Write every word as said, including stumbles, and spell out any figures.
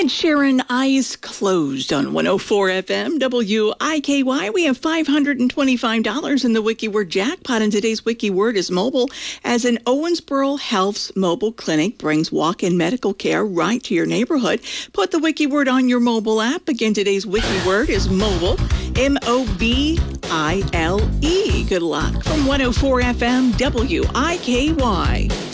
Ed Sheeran, Eyes Closed on one oh four F M W I K Y. We have five hundred twenty-five dollars in the WikiWord jackpot, and today's WikiWord is mobile, as an Owensboro Health's mobile clinic brings walk-in medical care right to your neighborhood. Put the WikiWord on your mobile app. Again, today's WikiWord is mobile, M O B I L E. Good luck from one oh four F M W I K Y.